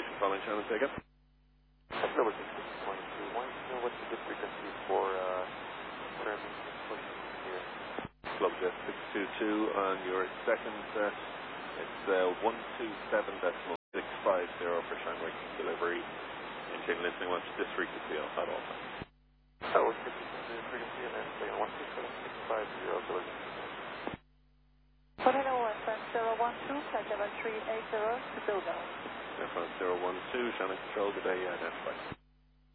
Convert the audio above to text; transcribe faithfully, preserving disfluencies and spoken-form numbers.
station calling Shannon Taken. Number six six one two one. What's the good frequency for uh, Fermi pushing here? Flubjet six two two on your second set. It's uh, one two seven decimal six five zero for Shanwick delivery. Maintain listening watch this frequency at all times. That was the frequency and then say one two seven six five zero. Tornado Western zero one two, flight level three eight zero to Bilbao. Aircraft zero one two, Shannon Control, good day, identified.